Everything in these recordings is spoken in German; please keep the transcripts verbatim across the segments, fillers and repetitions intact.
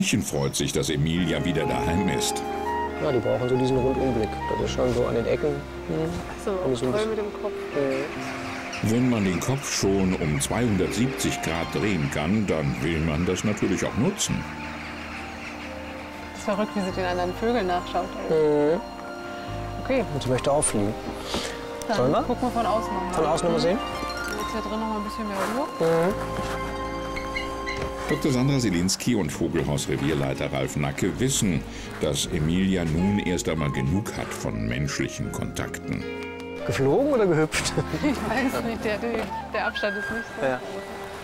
Mädchen freut sich, dass Emilia wieder daheim ist. Ja, die brauchen so diesen Rundumblick. Das ist schon so an den Ecken. Hm. So, so voll mit dem Kopf. Hm. Wenn man den Kopf schon um zweihundertsiebzig Grad drehen kann, dann will man das natürlich auch nutzen. Das ist verrückt, wie sie den anderen Vögeln nachschaut. Hm. Okay. Und sie möchte auch fliegen. Dann Sollen wir? gucken wir von außen nochmal. Von außen nochmal sehen? Jetzt hier drin noch mal ein bisschen mehr Ruhe. Mhm. Doktor Sandra Selinski und Vogelhaus-Revierleiter Ralf Nacke wissen, dass Emilia nun erst einmal genug hat von menschlichen Kontakten. Geflogen oder gehüpft? Ich weiß nicht, der, der Abstand ist nicht so. Ja.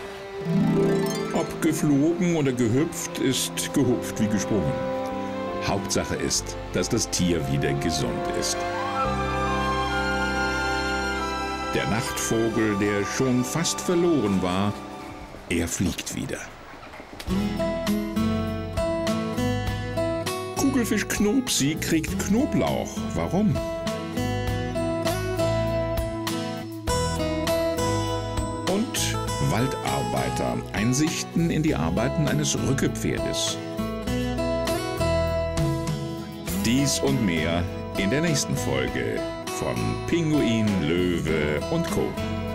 Ob geflogen oder gehüpft, ist gehupft wie gesprungen. Hauptsache ist, dass das Tier wieder gesund ist. Der Nachtvogel, der schon fast verloren war, er fliegt wieder. Kugelfisch Knopsi kriegt Knoblauch. Warum? Und Waldarbeiter. Einsichten in die Arbeiten eines Rückepferdes. Dies und mehr in der nächsten Folge von Pinguin, Löwe und Co.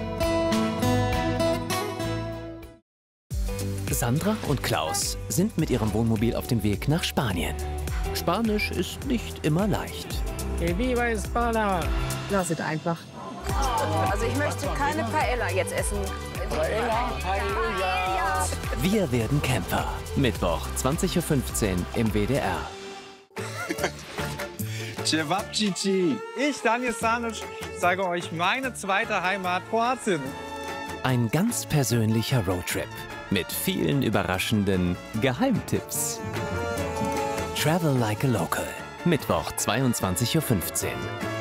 Sandra und Klaus sind mit ihrem Wohnmobil auf dem Weg nach Spanien. Spanisch ist nicht immer leicht. Viva España! Lass es einfach. Also ich möchte keine Paella jetzt essen. Paella, Paella. Wir werden Camper. Mittwoch, zwanzig Uhr fünfzehn im W D R. Cevapcici. Ich, Daniel Stanic, sage euch meine zweite Heimat, Kroatien. Ein ganz persönlicher Roadtrip mit vielen überraschenden Geheimtipps. Travel like a local. Mittwoch, zweiundzwanzig Uhr fünfzehn.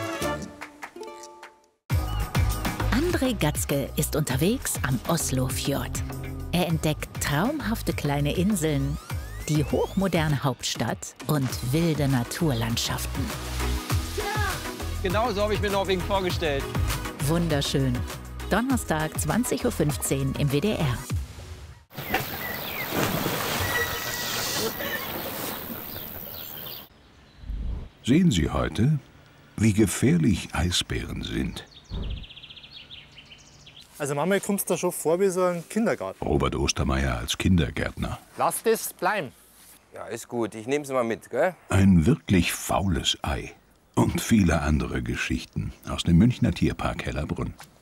André Gatzke ist unterwegs am Oslofjord. Er entdeckt traumhafte kleine Inseln, die hochmoderne Hauptstadt und wilde Naturlandschaften. Genau so habe ich mir Norwegen vorgestellt. Wunderschön. Donnerstag, zwanzig Uhr fünfzehn im W D R. Sehen Sie heute, wie gefährlich Eisbären sind? Also manchmal kommt es da schon vor wie so ein Kindergarten. Robert Ostermeier als Kindergärtner. Lass das bleiben. Ja, ist gut. Ich nehme es mal mit, gell? Ein wirklich faules Ei. Und viele andere Geschichten aus dem Münchner Tierpark Hellerbrunn.